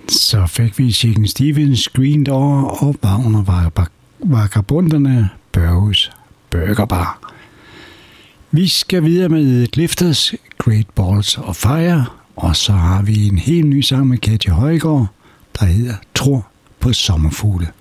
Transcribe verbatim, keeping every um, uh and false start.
Så fik vi Chicken Stevens, Green Door og Wagner Vagabonderne, Børges Burger Bar. Vi skal videre med Clifters, Great Balls of Fire, og så har vi en helt ny sang med Katja Højgaard, der hedder Tror på sommerfugle.